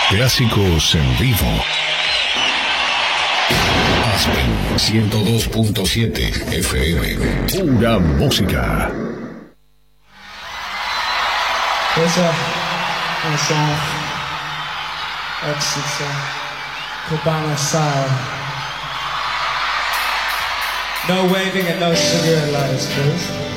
Clásicos en vivo. Aspen 102.7 FM. Pura música. There's a song, exit song, Cabana Style. No waving and no cigarette lighters, please.